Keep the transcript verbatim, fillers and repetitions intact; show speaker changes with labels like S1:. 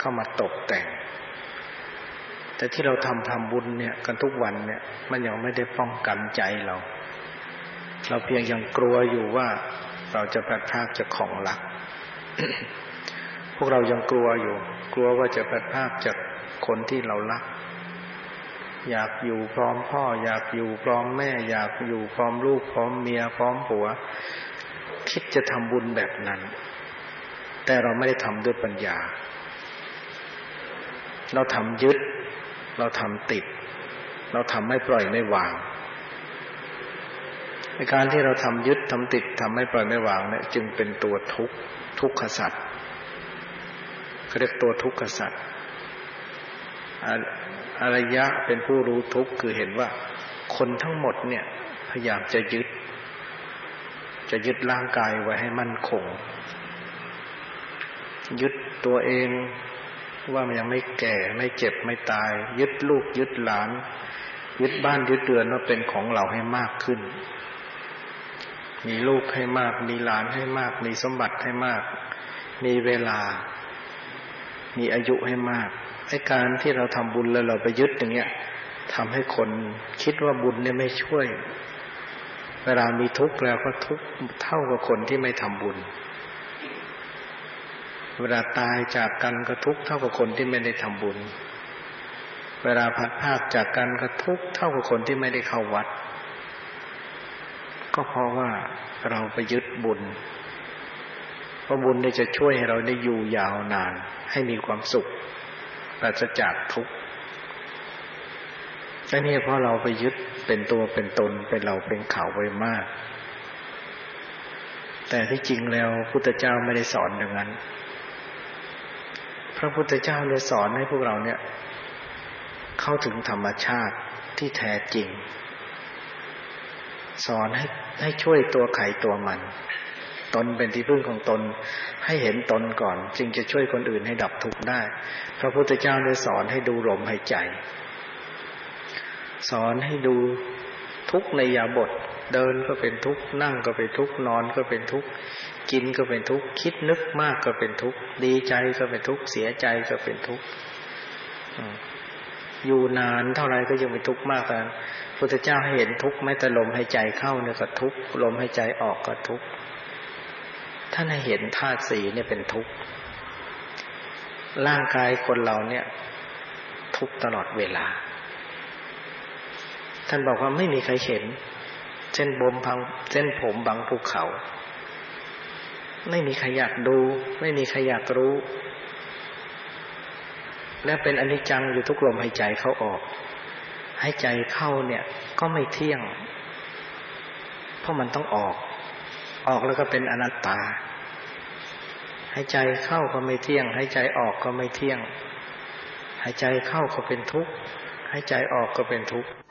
S1: เข้ามาตกแต่งแต่ที่เราทำทำบุญเนี่ยกันทุกวันเนี่ยมันยังไม่ได้ป้องกันใจเราเราเพียงยังกลัวอยู่ว่าเราจะพลัดพรากจากของรัก พวกเรายังกลัวอยู่กลัวว่าจะพลัดพรากจากคนที่เรารักอยากอยู่พร้อมพ่ออยากอยู่พร้อมแม่อยากอยู่พร้อมลูกพร้อมเมียพร้อมผัวคิดจะทำบุญแบบนั้นแต่เราไม่ได้ทำด้วยปัญญาเราทำยึดเราทำติดเราทำไม่ปล่อยไม่วางในการที่เราทำยึดทำติดทำไม่ปล่อยไม่วางเนี่ยจึงเป็นตัวทุกข์ทุกขสัตว์เขาเรียกตัวทุกขสัตว์อริยะเป็นผู้รู้ทุกข์คือเห็นว่าคนทั้งหมดเนี่ยพยายามจะยึดจะยึดร่างกายไว้ให้มั่นคงยึดตัวเองว่ามันยังไม่แก่ไม่เจ็บไม่ตายยึดลูกยึดหลานยึดบ้านยึดเรือนว่าเป็นของเราให้มากขึ้นมีลูกให้มากมีหลานให้มากมีสมบัติให้มากมีเวลามีอายุให้มากไอ้การที่เราทำบุญแล้วเราไปยึดอย่างเงี้ยทำให้คนคิดว่าบุญเนี่ยไม่ช่วยเวลามีทุกข์แล้วก็ทุกข์เท่ากับคนที่ไม่ทำบุญเวลาตายจากกันก็ทุกข์เท่ากับคนที่ไม่ได้ทำบุญเวลาพัดพรากจากกันก็ทุกข์เท่ากับคนที่ไม่ได้เข้าวัดก็เพราะว่าเราไปยึดบุญเพราะบุญเนี่ยจะช่วยให้เราได้อยู่ยาวนานให้มีความสุขปราศจากทุกข์แต่นี่เพราะเราไปยึดเป็นตัวเป็นตนเป็นเราเป็นเขาไว้มากแต่ที่จริงแล้วพุทธเจ้าไม่ได้สอนอย่างนั้นพระพุทธเจ้าเลยสอนให้พวกเราเนี่ยเข้าถึงธรรมชาติที่แท้จริงสอนให้ให้ช่วยตัวใครตัวมันตนเป็นที่พึ่งของตนให้เห็นตนก่อนจึงจะช่วยคนอื่นให้ดับทุกข์ได้พระพุทธเจ้าได้สอนให้ดูลมหายใจสอนให้ดูทุกข์ในอิริยาบถเดินก็เป็นทุกข์นั่งก็เป็นทุกข์นอนก็เป็นทุกข์กินก็เป็นทุกข์คิดนึกมากก็เป็นทุกข์ดีใจก็เป็นทุกข์เสียใจก็เป็นทุกข์อยู่นานเท่าไรก็ยังเป็นทุกข์มากแต่พุทธเจ้าให้เห็นทุกข์แม้แต่ลมหายใจเข้าเนี่ยก็ทุกข์ลมหายใจออกก็ทุกข์ท่านให้เห็นธาตุสี่เนี่ยเป็นทุกข์ร่างกายคนเราเนี่ยทุกข์ตลอดเวลาท่านบอกว่าไม่มีใครเห็นเส้นผมพังเส้นผมบังภูเขาไม่มีใครอยากดูไม่มีใครอยากรู้และเป็นอนิจจังอยู่ทุกลมหายใจเข้าออกหายใจเข้าเนี่ยก็ไม่เที่ยงเพราะมันต้องออกออกแล้วก็เป็นอนัตตาหายใจเข้าก็ไม่เที่ยงหายใจออกก็ไม่เที่ยงหายใจเข้าก็เป็นทุกข์หายใจออกก็เป็นทุกข์